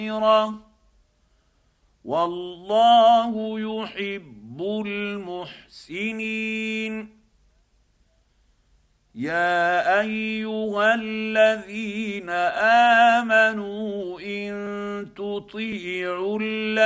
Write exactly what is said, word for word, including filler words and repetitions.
والله يحب المحسنين. يا ايها الذين امنوا ان تطيعوا